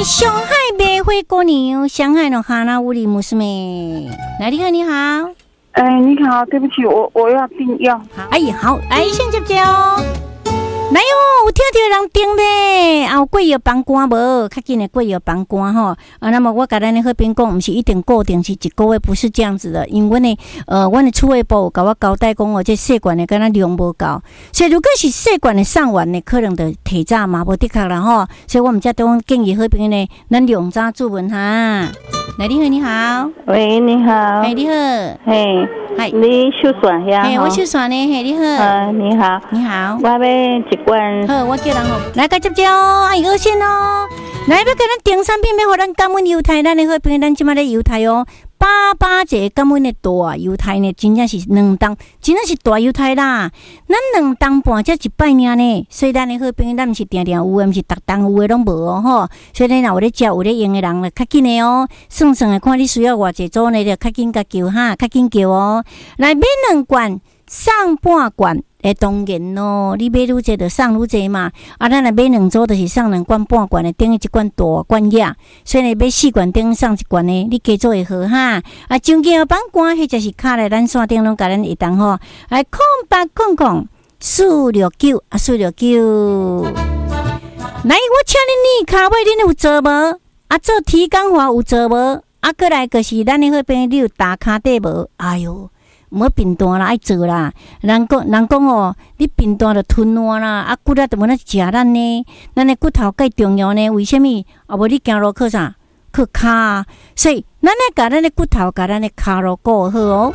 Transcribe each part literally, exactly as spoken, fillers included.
上海玫瑰姑娘，上海的哈娜乌里姆斯妹。来，你好，你好。 哎，你好，对不起，我我要订药。 哎呀，好，哎，先接接哦。来哟，有听到人订咧，啊，有贵药帮关无？较紧的贵药帮关吼。啊，那么我甲咱的好朋友讲，不是一定固定是一个月，不是这样子的。因为呢，呃，阮的储备部甲我交代讲哦，这细管的敢若量无够，所以如果是细管的上完呢，可能就提早嘛，无的确啦吼。所以我们才都建议好朋友呢，咱量早注文哈。来，你好，你好。 喂，你好。 哎，你好。 嘿， 嗨， 你收线呀？ 嘿，我收线呢。嘿，你好。 呃，你好。 你好。 我要一罐。 好，我叫人好。来，甲接接哦，阿姨二线哦。来，要甲咱订产品，要互咱感恩犹太，咱的好朋友，咱即马咧犹太哦。八八一个感恩的大犹太呢，真正是两档，真正是大犹太啦。咱两档半才一摆尔呢，所以咱的好朋友，咱毋是定定有诶，毋是逐档有诶拢无哦吼。所以咱若有咧食有咧用诶人咧，较紧诶哦。算算诶，看你需要偌济组呢，就较紧甲叫哈，较紧叫哦。来买两罐，送半罐。诶，当然咯，你买愈济就送愈济嘛。啊，咱若买两组，就是送两罐半罐的，等于一罐大罐呀。所以呢，买四罐等于送一罐的，你加做会好哈。啊，上件帮罐，迄就是卡来咱线顶拢甲咱一档吼。来，空八空空四六九啊，四六九。来，我请恁你卡位，恁有做无？啊，做提纲化有做无？啊，过来就是咱的好朋友，你有打卡底无？哎哟！唔好贫惰啦，爱做啦。人讲人讲哦，你贫惰就吞烂啦，啊骨力就无咱食咱呢。咱的骨头介重要呢？为什么？啊，无你行路靠啥？靠骹啊。所以咱来甲咱的骨头，甲咱的骹路顾好哦。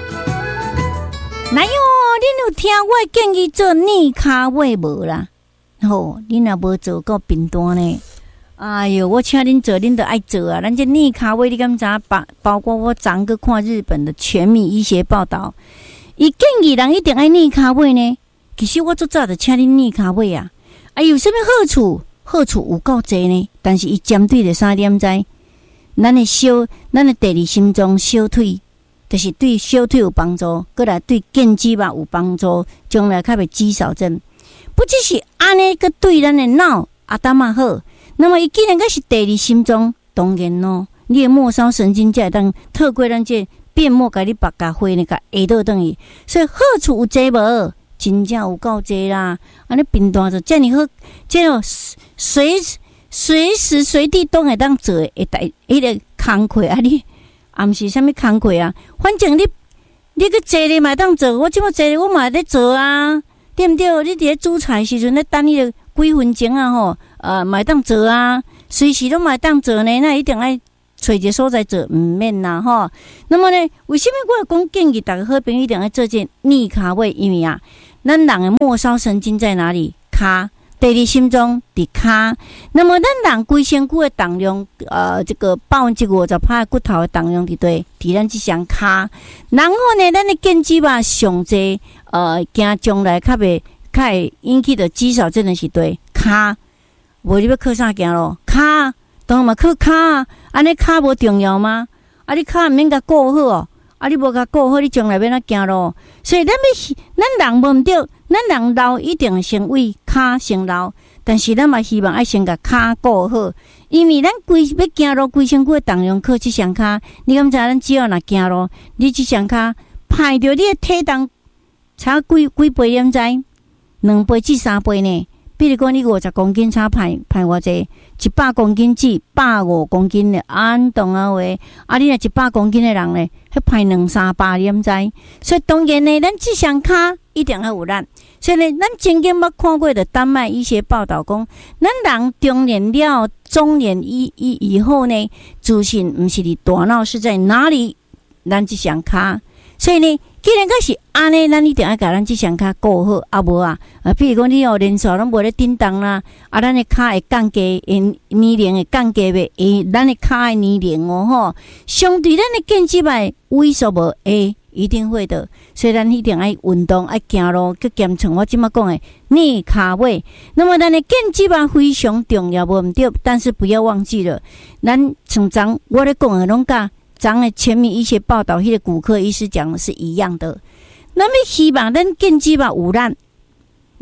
来哟，恁有听我建议做逆骹位无啦？吼，恁若无做够贫惰呢？哎哟，我请恁做，恁都爱做啊！咱这逆卡位，你敢知？包包括我昨个看日本的全民医学报道，伊建议人一定爱逆卡位呢。其实我做早就请恁逆卡位啊！啊，有啥物好处？好处有够济呢？但是伊针对的三点在，咱的小，咱的第二心脏小腿，就是对小腿有帮助，过来对健肌肉有帮助，将来较袂肌少症。不只是安尼，个对咱的脑啊胆嘛好。那么，伊既然个是第二心脏，当然咯，你的末梢神经才会当透过咱这变膜，甲你把甲血呢，甲下倒转去，所以好处有济无？真正有够济啦！安尼贫惰就遮尔好，这种随随时随地都会当做会带迄个工课啊！你啊，毋是啥物工课啊？反正你你个坐咧嘛当做，我即么坐咧我嘛咧做啊，对毋对？你伫咧煮菜时阵咧等你个几分钟啊吼。呃，买当做啊，随时都买当做呢，那一定爱找一个所在做，唔免啦吼。那么呢，为什么我讲建议大家好朋友一定要做这逆骹位？因为啊，咱人的末梢神经在哪里？骹，第二心脏伫骹。那么咱人规身躯的重量，呃，这个百分之五十趴骨头的重量伫对，伫咱这双骹。然后呢，咱的健肌吧上济，呃，惊将来较袂较会引起的肌少症的是对骹。无你要靠啥行咯？骹当然嘛靠骹啊！安尼骹无重要吗？啊，你骹毋免甲顾好哦，啊，你无甲顾好，你将来要哪行咯？所以咱要，咱人无毋对，咱人老一定先为骹先老，但是咱嘛希望爱先甲骹顾好，因为咱规要行路，规身躯的重量靠即双骹。你敢知咱只要若行路，你即双骹派着你的体重差几几倍？你知？两倍至三倍呢？比如讲，你五十公斤差派派偌济，一百公斤至百五公斤的安动啊话，啊，你若一百公斤的人咧，迄派两三百，你毋知？所以当然呢，咱即双骹一定要有力。所以呢，咱曾经捌看过的丹麦医学报道讲，咱人中年了、中年以以以后呢，自信毋是伫大脑，是在哪里？咱即双骹。所以呢，既然个是安尼，咱一定要甲咱即双骹顾好，啊无啊，啊，比如讲你哦连续拢无咧叮当啦，啊，咱的骹会降低，年年龄会降低袂？诶，咱的骹的年龄哦吼，相对咱的健肌脉萎缩无？诶，一定会的。所以咱一定爱运动，爱行路，去减重。我即马讲的逆骹位，那么咱的健肌脉非常重要，无毋对。但是不要忘记了，咱像昨我咧讲的拢甲。咱的全民医学报道，迄个骨科医师讲的是一样的。那么希望咱健肌吧有力，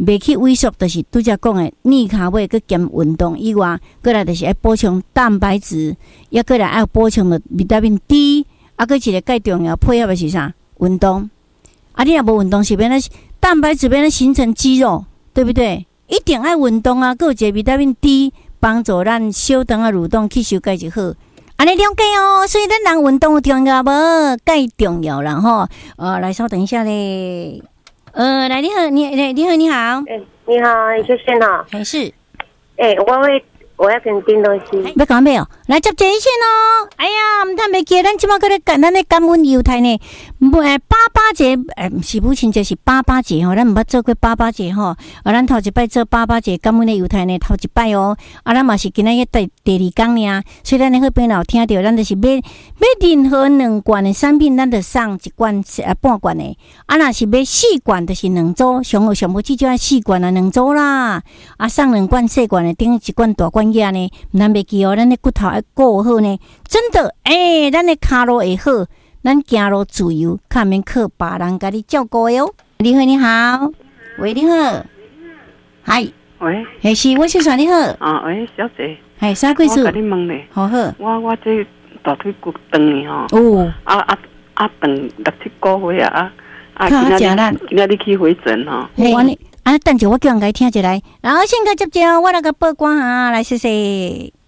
袂去萎缩，就是拄则讲的逆骹尾，佮兼运动以外，过来就是爱补充蛋白质，也过来爱补充的维他命 D， 啊，佮一个介重要配合的是啥？运动。啊，你若无运动，是变咧蛋白质变咧形成肌肉，对不对？一定爱运动啊，佮有一个维他命 D， 帮助咱小肠啊蠕动吸收钙就好。安尼了解哦，所以咱人运动有重要无？钙重要啦吼。呃，来稍等一下咧。呃，来你好，你你你好你好。 哎、欸，你好，谢谢哈。 还是。 哎、欸，我会。我要跟订东西， 要讲咩哦？来接这一线哦！哎呀，唔通袂记，咱即马搁咧感咱咧感恩犹太呢？唔诶，八八节诶，毋是母亲节，是八八节吼。咱毋捌做过八八节吼，啊，咱头一摆做八八节感恩的犹太呢，头一摆哦。啊，咱嘛是今仔日第第二工呢，所以咱咧迄边有听到，咱就是买买任何两罐的产品，咱就送一罐啊半罐的。啊，若是买四罐，就是两组，上好上好至少要四罐啊两组啦。啊，送两罐细罐的，顶一罐大罐。呢，唔通袂记哦，咱的骨头要顾好呢。真的，诶、欸，咱的骹路会好，咱行路自由，较免靠别人甲你照顾哟。你好，你好，喂，你好，嗨， 喂， 嘿是，我小帅你好。 啊，喂，小姐， 系啥贵事？ 我甲你问咧， 好好， 我我这大腿骨长呢吼， 哦， 啊啊啊，长六七个月啊，啊， 今仔日今仔日去回诊吼。 我安尼，啊，等下我叫人家听一来，然后先甲接接，我那个报关哈，来谢谢。